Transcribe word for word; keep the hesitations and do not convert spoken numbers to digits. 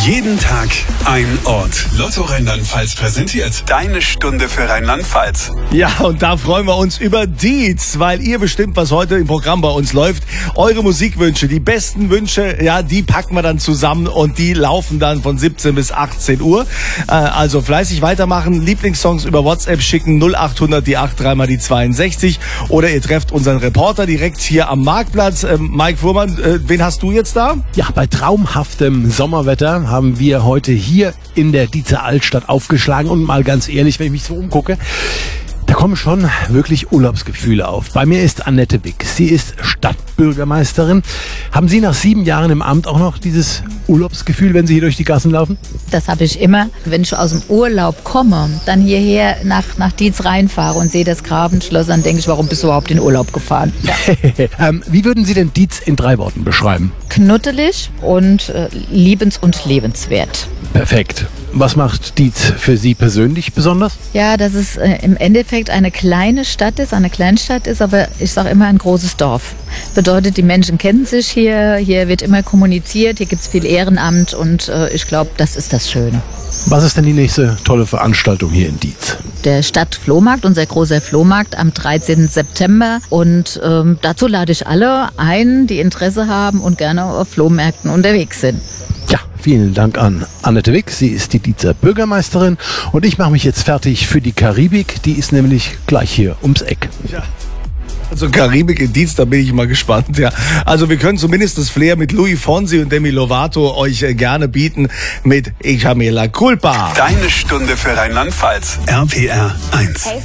Jeden Tag ein Ort. Lotto Rheinland-Pfalz präsentiert deine Stunde für Rheinland-Pfalz. Ja, und da freuen wir uns über Dietz, weil ihr bestimmt, was heute im Programm bei uns läuft. Eure Musikwünsche, die besten Wünsche, ja, die packen wir dann zusammen und die laufen dann von siebzehn bis achtzehn Uhr. Äh, also fleißig weitermachen, Lieblingssongs über WhatsApp schicken, null achthundert, die acht, dreimal die zweiundsechzig. Oder ihr trefft unseren Reporter direkt hier am Marktplatz. Ähm, Mike Fuhrmann, äh, wen hast du jetzt da? Ja, bei traumhaftem Sommerwetter haben wir heute hier in der Dietzer Altstadt aufgeschlagen. Und mal ganz ehrlich, wenn ich mich so umgucke, da kommen schon wirklich Urlaubsgefühle auf. Bei mir ist Annette Wick. Sie ist Stadtbürgermeisterin. Haben Sie nach sieben Jahren im Amt auch noch dieses Urlaubsgefühl, wenn Sie hier durch die Gassen laufen? Das habe ich immer. Wenn ich aus dem Urlaub komme, dann hierher nach, nach Dietz reinfahre und sehe das Grabenschloss, dann denke ich, warum bist du überhaupt in Urlaub gefahren? Ja. ähm, wie würden Sie denn Dietz in drei Worten beschreiben? Knuddelig und äh, liebens- und lebenswert. Perfekt. Was macht Dietz für Sie persönlich besonders? Ja, dass es äh, im Endeffekt eine kleine Stadt ist, eine Kleinstadt ist, aber ich sage immer ein großes Dorf. Bedeutet, die Menschen kennen sich hier, hier wird immer kommuniziert, hier gibt es viel Ehrenamt und äh, ich glaube, das ist das Schöne. Was ist denn die nächste tolle Veranstaltung hier in Dietz? Der Stadtflohmarkt, unser großer Flohmarkt am dreizehnten September. Und ähm, dazu lade ich alle ein, die Interesse haben und gerne auf Flohmärkten unterwegs sind. Ja, vielen Dank an Annette Wick. Sie ist die Dietzer Bürgermeisterin. Und ich mache mich jetzt fertig für die Karibik. Die ist nämlich gleich hier ums Eck. Ja. Also Karibik in Dietz, da bin ich mal gespannt, ja. Also wir können zumindest das Flair mit Louis Fonsi und Demi Lovato euch äh, gerne bieten mit Ich habe mir la culpa. Deine Stunde für Rheinland-Pfalz. R P R eins.